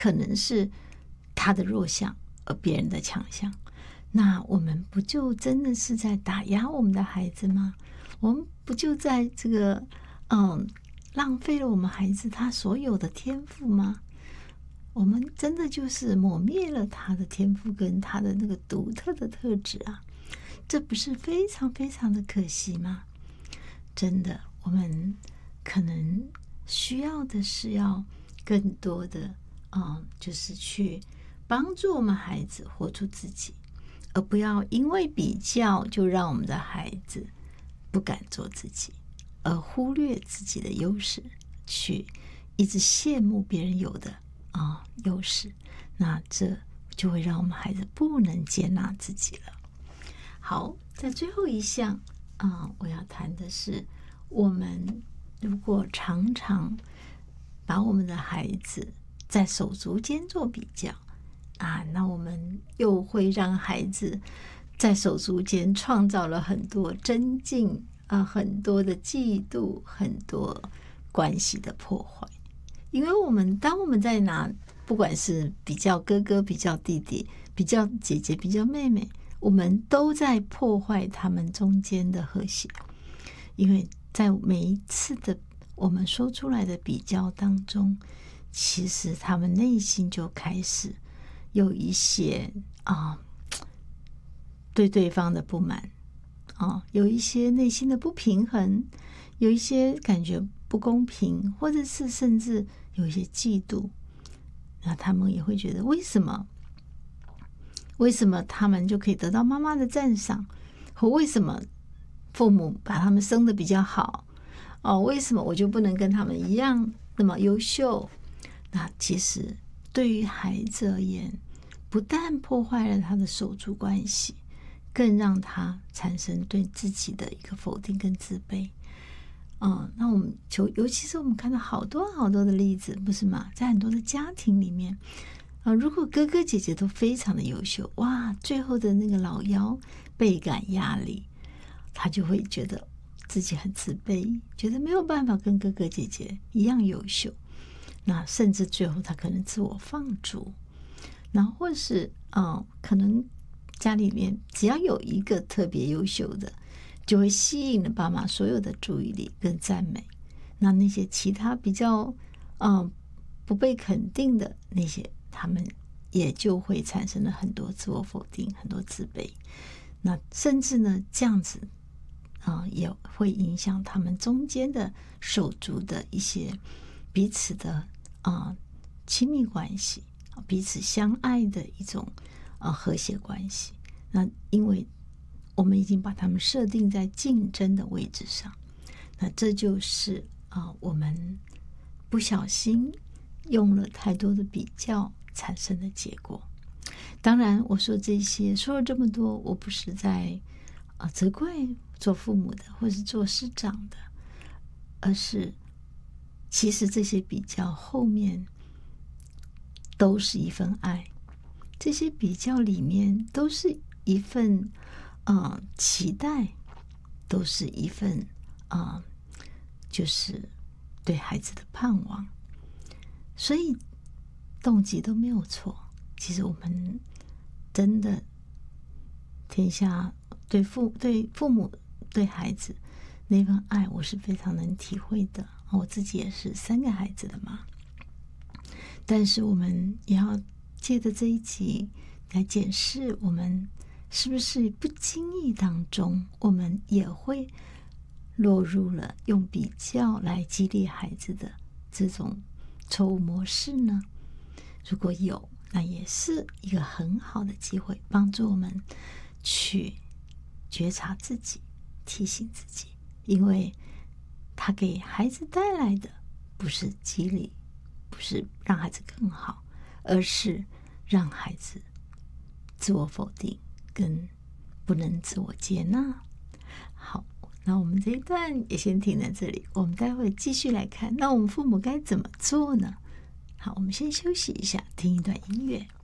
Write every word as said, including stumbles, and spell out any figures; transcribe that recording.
可能是他的弱项，而别人的强项。那我们不就真的是在打压我们的孩子吗？我们不就在这个嗯浪费了我们孩子他所有的天赋吗？我们真的就是抹灭了他的天赋跟他的那个独特的特质啊，这不是非常非常的可惜吗？真的，我们可能需要的是要更多的嗯，就是去帮助我们孩子活出自己，而不要因为比较就让我们的孩子不敢做自己，而忽略自己的优势，去一直羡慕别人有的啊优势，那这就会让我们孩子不能接纳自己了。好，在最后一项啊，我要谈的是，我们如果常常把我们的孩子在手足间做比较啊，那我们又会让孩子在手足间创造了很多争竞啊，很多的嫉妒，很多关系的破坏。因为我们当我们在拿不管是比较哥哥、比较弟弟、比较姐姐、比较妹妹，我们都在破坏他们中间的和谐。因为在每一次的我们说出来的比较当中，其实他们内心就开始有一些啊对对方的不满啊，有一些内心的不平衡，有一些感觉不公平，或者是甚至有一些嫉妒。那他们也会觉得，为什么为什么他们就可以得到妈妈的赞赏，或为什么父母把他们生得比较好哦，为什么我就不能跟他们一样那么优秀？那其实对于孩子而言，不但破坏了他的手足关系，更让他产生对自己的一个否定跟自卑。嗯，那我们就尤其是我们看到好多好多的例子，不是吗？在很多的家庭里面，啊，如果哥哥姐姐都非常的优秀，哇，最后的那个老幺倍感压力，他就会觉得自己很自卑，觉得没有办法跟哥哥姐姐一样优秀。那甚至最后他可能自我放逐，然后或是嗯，可能家里面只要有一个特别优秀的，就会吸引了爸妈所有的注意力跟赞美。那那些其他比较嗯不被肯定的那些，他们也就会产生了很多自我否定，很多自卑。那甚至呢，这样子啊、呃，也会影响他们中间的手足的一些彼此的啊亲密关系，彼此相爱的一种啊、呃、和谐关系。那因为我们已经把他们设定在竞争的位置上，那这就是啊、呃、我们不小心用了太多的比较产生的结果。当然我说这些说了这么多，我不是在啊、呃、责怪做父母的或是做师长的，而是其实这些比较后面都是一份爱，这些比较里面都是一份呃期待，都是一份啊、呃、就是对孩子的盼望，所以动机都没有错。其实我们真的天下对父对父母对孩子那份爱，我是非常能体会的。我自己也是三个孩子的妈，但是我们也要借着这一集来检视，我们是不是不经意当中，我们也会落入了用比较来激励孩子的这种错误模式呢？如果有，那也是一个很好的机会，帮助我们去觉察自己，提醒自己，因为他给孩子带来的不是激励，不是让孩子更好，而是让孩子自我否定跟不能自我接纳。好，那我们这一段也先停在这里，我们待会继续来看，那我们父母该怎么做呢？好，我们先休息一下，听一段音乐。